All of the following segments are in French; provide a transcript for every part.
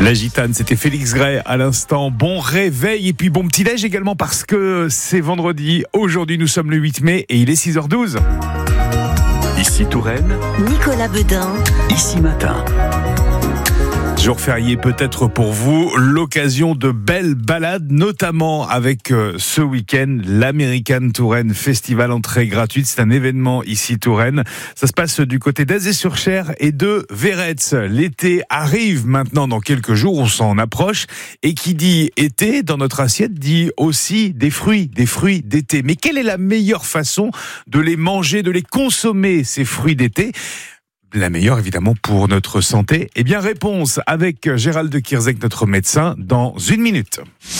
La gitane, c'était Félix Gray à l'instant. Bon réveil et puis bon petit-déj également parce que c'est vendredi. Aujourd'hui, nous sommes le 8 mai et il est 6h12. Ici Touraine, Nicolas Bedain. Ici Matin. Jour férié peut-être pour vous, l'occasion de belles balades, notamment avec ce week-end, l'American Touraine Festival, entrée gratuite. C'est un événement ici Touraine. Ça se passe du côté d'Azay-sur-Cher et de Véretz. L'été arrive maintenant dans quelques jours, on s'en approche. Et qui dit été, dans notre assiette, dit aussi des fruits d'été. Mais quelle est la meilleure façon de les manger, de les consommer, ces fruits d'été ? La meilleure, évidemment, pour notre santé. Eh bien, réponse avec Gérald de Kierzek, notre médecin, dans une minute.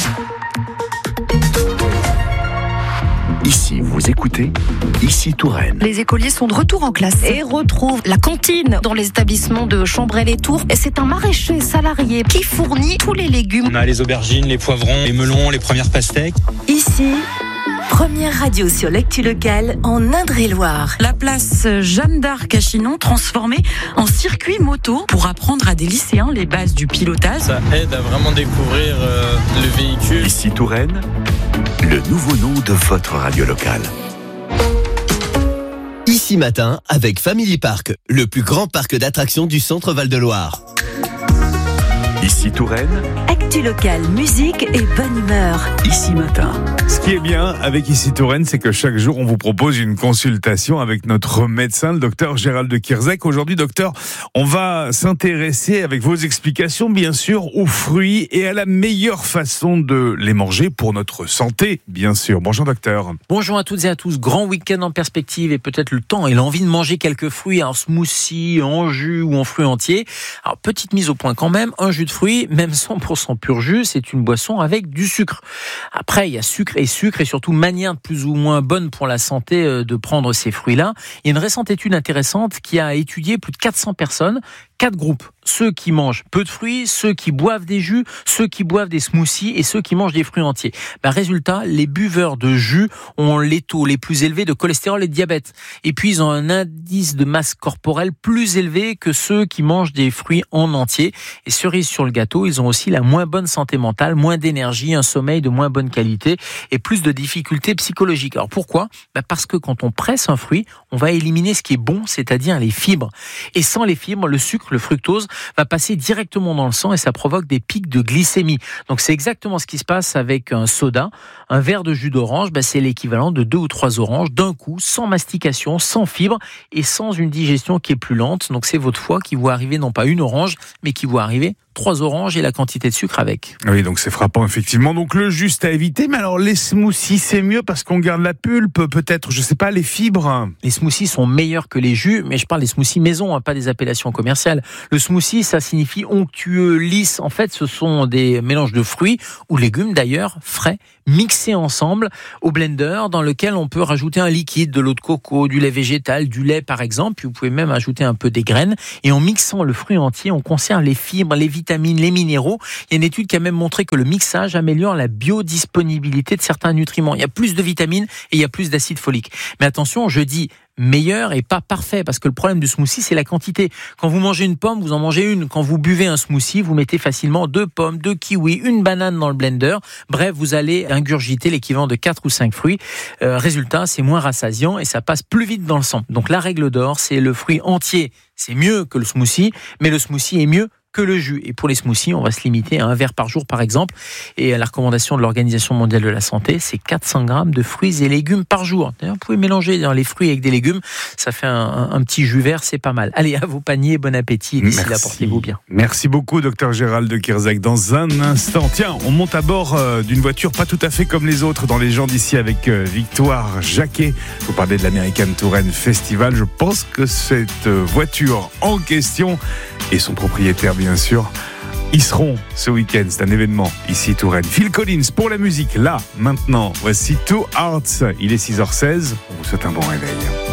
Ici, vous écoutez, Ici Touraine. Les écoliers sont de retour en classe et retrouvent la cantine dans les établissements de Chambray-les-Tours. Et c'est un maraîcher salarié qui fournit tous les légumes. On a les aubergines, les poivrons, les melons, les premières pastèques. Ici, première radio sur l'actu locale en Indre-et-Loire. La place Jeanne d'Arc à Chinon transformée en circuit moto pour apprendre à des lycéens les bases du pilotage. Ça aide à vraiment découvrir le véhicule. Ici Touraine, le nouveau nom de votre radio locale. Ici Matin avec Family Park, le plus grand parc d'attractions du centre Val-de-Loire. Ici Touraine, Actu locale, musique et bonne humeur. Ici Matin. Ce qui est bien avec Ici Touraine, c'est que chaque jour, on vous propose une consultation avec notre médecin, le docteur Gérald de Kierzek. Aujourd'hui, docteur, on va s'intéresser, avec vos explications, bien sûr, aux fruits et à la meilleure façon de les manger pour notre santé, bien sûr. Bonjour, docteur. Bonjour à toutes et à tous. Grand week-end en perspective et peut-être le temps et l'envie de manger quelques fruits en smoothie, en jus ou en fruits entiers. Alors, petite mise au point quand même, un jus de fruits, même 100% pur jus, c'est une boisson avec du sucre. Après, il y a sucre et surtout manière plus ou moins bonne pour la santé de prendre ces fruits-là. Il y a une récente étude intéressante qui a étudié plus de 400 personnes, 4 groupes. Ceux qui mangent peu de fruits, ceux qui boivent des jus, ceux qui boivent des smoothies et ceux qui mangent des fruits entiers. Résultat, les buveurs de jus ont les taux les plus élevés de cholestérol et de diabète. Et puis, ils ont un indice de masse corporelle plus élevé que ceux qui mangent des fruits en entier. Et cerise sur le gâteau, ils ont aussi la moins bonne santé mentale, moins d'énergie, un sommeil de moins bonne qualité et plus de difficultés psychologiques. Alors pourquoi ? Parce que quand on presse un fruit, on va éliminer ce qui est bon, c'est-à-dire les fibres. Et sans les fibres, le sucre, le fructose, va passer directement dans le sang et ça provoque des pics de glycémie. Donc c'est exactement ce qui se passe avec un soda. Un verre de jus d'orange, c'est l'équivalent de 2 ou 3 oranges d'un coup, sans mastication, sans fibres et sans une digestion qui est plus lente. Donc c'est votre foie qui voit arriver non pas une orange, mais qui voit arriver 3 oranges et la quantité de sucre avec. Oui, donc c'est frappant effectivement. Donc le juste à éviter. Mais alors les smoothies, c'est mieux parce qu'on garde la pulpe, peut-être, je sais pas, les fibres. Les smoothies sont meilleurs que les jus, mais je parle des smoothies maison, pas des appellations commerciales. Le smoothie, ça signifie onctueux, lisse. En fait, ce sont des mélanges de fruits ou légumes d'ailleurs, frais, mixés ensemble au blender dans lequel on peut rajouter un liquide, de l'eau de coco, du lait végétal, du lait par exemple. Puis vous pouvez même ajouter un peu des graines. Et en mixant le fruit entier, on conserve les fibres, les vitamines, les minéraux. Il y a une étude qui a même montré que le mixage améliore la biodisponibilité de certains nutriments. Il y a plus de vitamines et il y a plus d'acide folique. Mais attention, je dis meilleur et pas parfait, parce que le problème du smoothie, c'est la quantité. Quand vous mangez une pomme, vous en mangez une. Quand vous buvez un smoothie, vous mettez facilement 2 pommes, 2 kiwis, une banane dans le blender. Bref, vous allez ingurgiter l'équivalent de 4 ou 5 fruits. Résultat, c'est moins rassasiant et ça passe plus vite dans le sang. Donc la règle d'or, c'est le fruit entier. C'est mieux que le smoothie, mais le smoothie est mieux que le jus. Et pour les smoothies, on va se limiter à 1 verre par jour, par exemple. Et la recommandation de l'Organisation mondiale de la santé, c'est 400 grammes de fruits et légumes par jour. D'ailleurs, vous pouvez mélanger les fruits avec des légumes. Ça fait un petit jus vert, c'est pas mal. Allez, à vos paniers, bon appétit. Et d'ici là, portez-vous bien. Merci beaucoup, docteur Gérald de Kierzek. Dans un instant, tiens, on monte à bord d'une voiture pas tout à fait comme les autres dans les gens d'ici avec Victoire Jacquet. Vous parlez de l'American Touraine Festival. Je pense que cette voiture en question et son propriétaire, bien sûr, ils seront ce week-end. C'est un événement ici Touraine. Phil Collins pour la musique, là, maintenant. Voici Two Hearts. Il est 6h16. On vous souhaite un bon réveil.